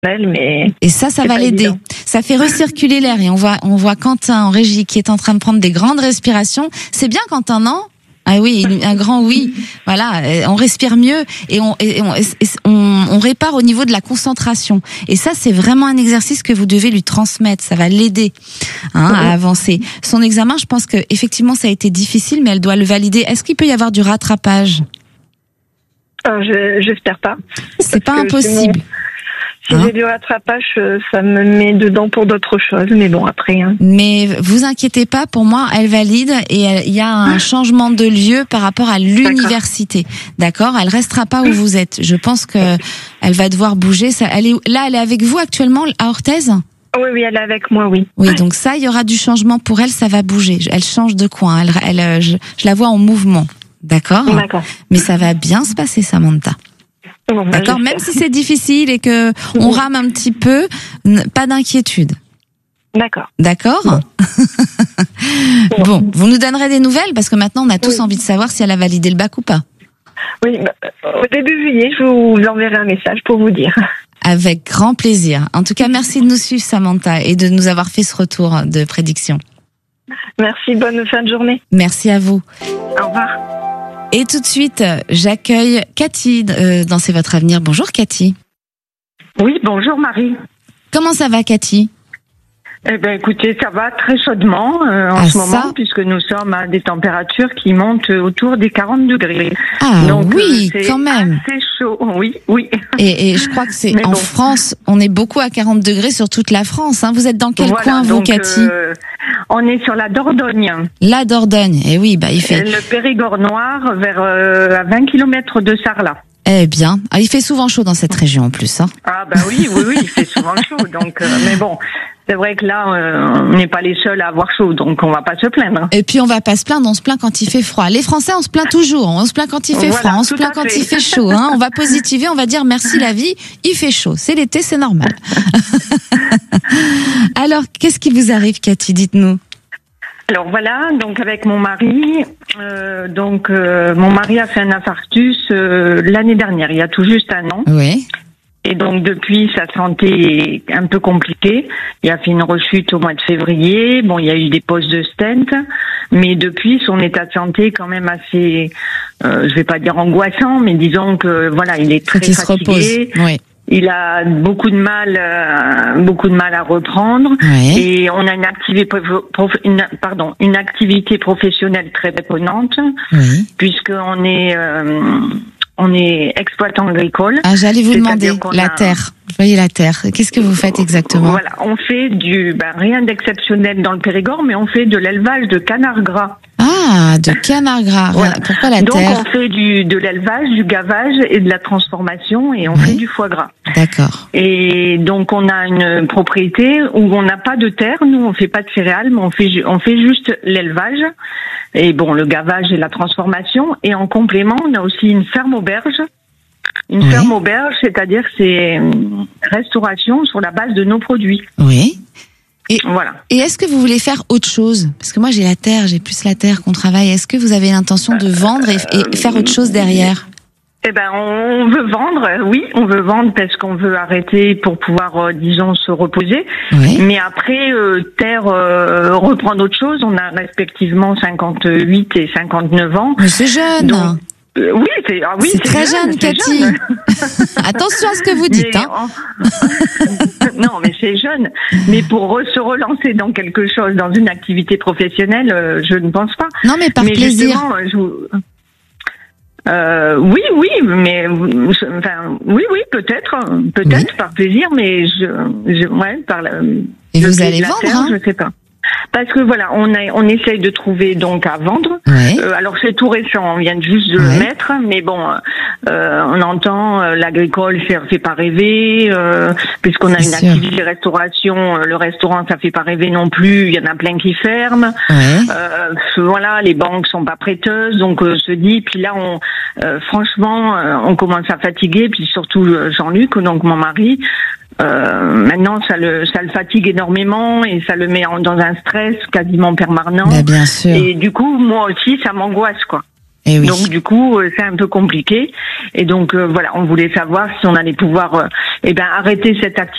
mais et ça va l'aider. évident. Ça fait recirculer l'air et on voit Quentin en régie qui est en train de prendre des grandes respirations. C'est bien Quentin, non? Ah oui, un grand oui. Voilà, on respire mieux et on répare au niveau de la concentration. Et ça, c'est vraiment un exercice que vous devez lui transmettre. Ça va l'aider à avancer. Son examen, je pense que effectivement, ça a été difficile, mais elle doit le valider. Est-ce qu'il peut y avoir du rattrapage? J'espère pas. C'est pas impossible. Si j'ai du rattrapage, ça me met dedans pour d'autres choses. Mais bon, après. Mais vous inquiétez pas, pour moi, elle valide et il y a un changement de lieu par rapport à l'université. D'accord. Elle restera pas où vous êtes. Je pense que elle va devoir bouger. Elle est avec vous actuellement à Orthez? Oui, elle est avec moi, oui. Oui, donc ça, il y aura du changement pour elle. Ça va bouger. Elle change de coin. Je la vois en mouvement. D'accord. D'accord. Mais ça va bien se passer, Samantha. Bon, d'accord, même si c'est difficile et que on rame un petit peu, pas d'inquiétude. D'accord. D'accord. Bon, vous nous donnerez des nouvelles parce que maintenant on a tous envie de savoir si elle a validé le bac ou pas. Oui, au début juillet, je vous enverrai un message pour vous dire. Avec grand plaisir. En tout cas, merci de nous suivre, Samantha, et de nous avoir fait ce retour de prédiction. Merci, bonne fin de journée. Merci à vous. Au revoir. Et tout de suite, j'accueille Cathy dans C'est votre avenir. Bonjour Cathy. Oui, bonjour Marie. Comment ça va Cathy? Eh ben, écoutez, ça va très chaudement en ce moment, puisque nous sommes à des températures qui montent autour des 40 degrés. Ah donc, oui, c'est quand même. C'est chaud, oui. Et je crois que c'est en France, on est beaucoup à 40 degrés sur toute la France. Vous êtes dans quel coin vous, Cathy? On est sur la Dordogne. La Dordogne, et oui, il fait... Le Périgord noir, vers à 20 km de Sarlat. Eh bien, il fait souvent chaud dans cette région en plus. Ah oui, il fait souvent chaud. Donc, mais bon, c'est vrai que là, on n'est pas les seuls à avoir chaud, donc on va pas se plaindre. Et puis on va pas se plaindre, on se plaint quand il fait froid. Les Français, on se plaint toujours. On se plaint quand il fait froid, on se plaint quand il fait chaud. On va positiver, on va dire merci la vie. Il fait chaud, c'est l'été, c'est normal. Alors, qu'est-ce qui vous arrive, Cathy? Dites-nous. Alors voilà, donc avec mon mari, mon mari a fait un infarctus l'année dernière, il y a tout juste un an. Oui. Et donc depuis, sa santé est un peu compliquée. Il a fait une rechute au mois de février. Bon, il y a eu des poses de stent, mais depuis, son état de santé est quand même assez, je vais pas dire angoissant, mais disons que voilà, il est très fatigué. Se repose. Oui. Il a beaucoup de mal à reprendre, et on a une activité professionnelle très prenante, puisqu'on est exploitant agricole. Ah, j'allais vous demander la terre. Voyez la terre. Qu'est-ce que vous faites exactement? Voilà, on fait rien d'exceptionnel dans le Périgord, mais on fait de l'élevage de canards gras. Ah, de canards gras. Voilà. Pourquoi la terre? Donc on fait de l'élevage, du gavage et de la transformation, et on fait du foie gras. D'accord. Et donc on a une propriété où on n'a pas de terre. Nous, on fait pas de céréales, mais on fait juste l'élevage et le gavage et la transformation. Et en complément, on a aussi une ferme auberge. Une ferme auberge, c'est-à-dire c'est restauration sur la base de nos produits. Oui. Et, voilà. Et est-ce que vous voulez faire autre chose? Parce que moi j'ai plus la terre qu'on travaille. Est-ce que vous avez l'intention de vendre et faire autre chose derrière? Eh ben, on veut vendre, oui, on veut vendre parce qu'on veut arrêter pour pouvoir, disons, se reposer. Oui. Mais après, reprendre autre chose. On a respectivement 58 et 59 ans. Mais c'est jeune. Donc, c'est très jeune, Cathy. Jeune. Attention à ce que vous dites. Non, mais c'est jeune. Mais pour se relancer dans quelque chose, dans une activité professionnelle, je ne pense pas. Non, mais par plaisir. Peut-être par plaisir, mais et vous allez vendre, je sais pas. Parce que voilà, on essaye de trouver donc à vendre. Alors c'est tout récent, on vient juste de le mettre, mais bon, on entend l'agricole fait pas rêver, puisqu'on a une activité restauration, le restaurant ça fait pas rêver non plus, il y en a plein qui ferment. Voilà, les banques sont pas prêteuses, donc se dit, puis là franchement, on commence à fatiguer, puis surtout Jean-Luc, donc mon mari. Maintenant, ça le fatigue énormément et ça le met dans un stress quasiment permanent. Bien sûr. Et du coup, moi aussi, ça m'angoisse, quoi. Et oui. Donc du coup, c'est un peu compliqué. Et donc voilà, on voulait savoir si on allait pouvoir, arrêter cette activité.